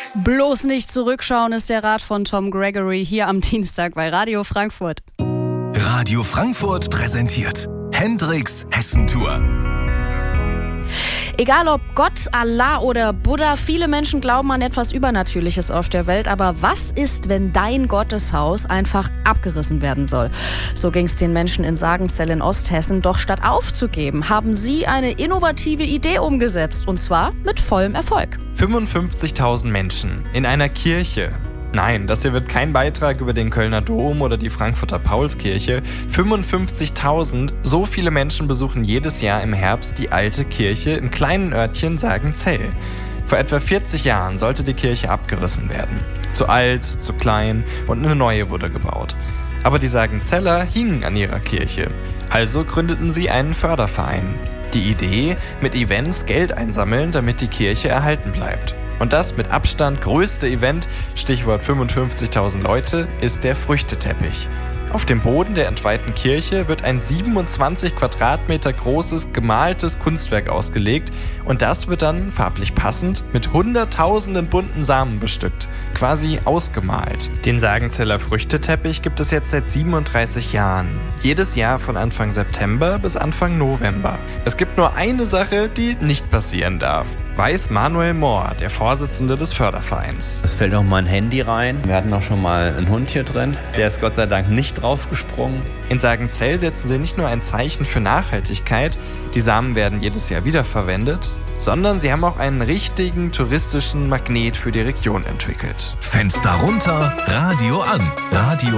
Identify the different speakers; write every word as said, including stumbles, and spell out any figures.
Speaker 1: Bloß nicht zurückschauen ist der Rat von Tom Gregory hier am Dienstag bei Radio Frankfurt.
Speaker 2: Radio Frankfurt präsentiert Hendrix Hessentour.
Speaker 1: Egal ob Gott, Allah oder Buddha, viele Menschen glauben an etwas Übernatürliches auf der Welt. Aber was ist, wenn dein Gotteshaus einfach abgerissen werden soll? So ging es den Menschen in Sagenzell in Osthessen. Doch statt aufzugeben, haben sie eine innovative Idee umgesetzt. Und zwar mit vollem Erfolg.
Speaker 3: fünfundfünfzigtausend Menschen in einer Kirche. Nein, das hier wird kein Beitrag über den Kölner Dom oder die Frankfurter Paulskirche. fünfundfünfzigtausend, so viele Menschen besuchen jedes Jahr im Herbst die alte Kirche im kleinen Örtchen Sagenzell. Vor etwa vierzig Jahren sollte die Kirche abgerissen werden. Zu alt, zu klein und eine neue wurde gebaut. Aber die Sagenzeller hingen an ihrer Kirche. Also gründeten sie einen Förderverein. Die Idee, mit Events Geld einsammeln, damit die Kirche erhalten bleibt. Und das mit Abstand größte Event, Stichwort fünfundfünfzigtausend Leute, ist der Früchteteppich. Auf dem Boden der entweihten Kirche wird ein siebenundzwanzig Quadratmeter großes, gemaltes Kunstwerk ausgelegt und das wird dann, farblich passend, mit hunderttausenden bunten Samen bestückt, quasi ausgemalt. Den Sagenzeller Früchteteppich gibt es jetzt seit siebenunddreißig Jahren, jedes Jahr von Anfang September bis Anfang November. Es gibt nur eine Sache, die nicht passieren darf, weiß Manuel Mohr, der Vorsitzende des Fördervereins.
Speaker 4: Es fällt auch mal ein Handy rein. Wir hatten auch schon mal einen Hund hier drin. Der ist Gott sei Dank nicht draufgesprungen.
Speaker 3: In Sagenzell setzen sie nicht nur ein Zeichen für Nachhaltigkeit, die Samen werden jedes Jahr wiederverwendet, sondern sie haben auch einen richtigen touristischen Magnet für die Region entwickelt.
Speaker 2: Fenster runter, Radio an. Radio